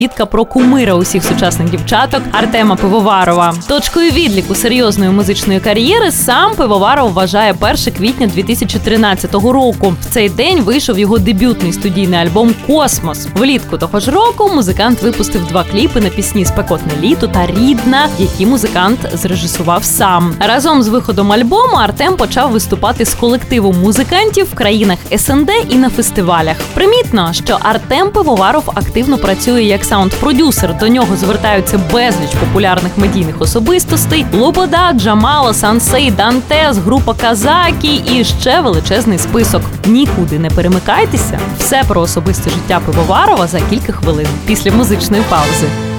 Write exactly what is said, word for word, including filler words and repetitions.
Дітка про кумира усіх сучасних дівчаток Артема Пивоварова. Точкою відліку серйозної музичної кар'єри сам Пивоваров вважає перше квітня дві тисячі тринадцятого року. В цей день вийшов його дебютний студійний альбом «Космос». Влітку того ж року музикант випустив два кліпи на пісні «Спекотне літо» та «Рідна», які музикант зрежисував сам. Разом з виходом альбому Артем почав виступати з колективом музикантів в країнах ес ен де і на фестивалях. Примітно, що Артем Пивоваров активно працює як саунд-продюсер. До нього звертаються безліч популярних медійних особистостей: Лобода, Джамала, Сансей, Дантес, група Казакі і ще величезний список. Нікуди не перемикайтеся. Все про особисте життя Пивоварова за кілька хвилин після музичної паузи.